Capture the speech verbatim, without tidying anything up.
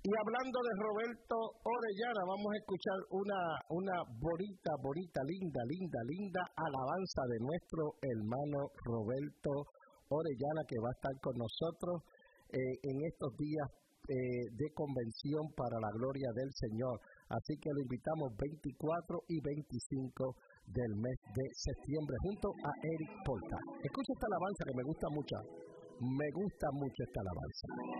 Y hablando de Roberto Orellana, vamos a escuchar una, una bonita, bonita, linda, linda, linda alabanza de nuestro hermano Roberto Orellana, que va a estar con nosotros eh, en estos días eh, de convención para la gloria del Señor. Así que lo invitamos veinticuatro y veinticinco del mes de septiembre junto a Eric Porta. Escucha esta alabanza que me gusta mucho. Me gusta mucho esta alabanza.